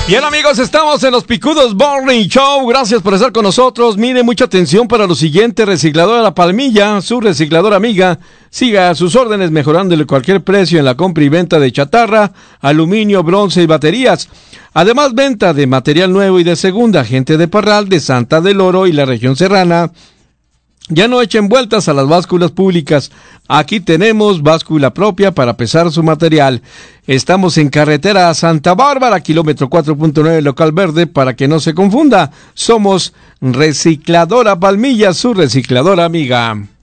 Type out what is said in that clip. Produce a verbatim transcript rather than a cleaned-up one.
Bien, amigos, estamos en los Picudos Morning Show. Gracias por estar con nosotros. Mire, mucha atención para lo siguiente. Recicladora La Palmilla, su recicladora amiga. Siga a sus órdenes mejorándole cualquier precio en la compra y venta de chatarra, aluminio, bronce y baterías. Además, venta de material nuevo y de segunda. Gente de Parral, de Santa del Oro y la región serrana. Ya no echen vueltas a las básculas públicas. Aquí tenemos báscula propia para pesar su material. Estamos en carretera a Santa Bárbara, kilómetro cuatro punto nueve, local verde, para que no se confunda. Somos Recicladora Palmilla, su recicladora amiga.